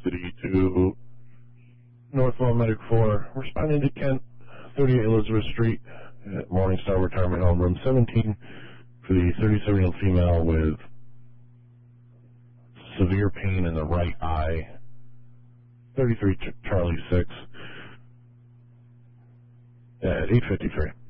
custody to Northwell Medic 4, responding to Kent, 38 Elizabeth Street at Morningstar Retirement Home, room 17, for the 37-year-old female with severe pain in the right eye, 33 Charlie 6, at 8:53.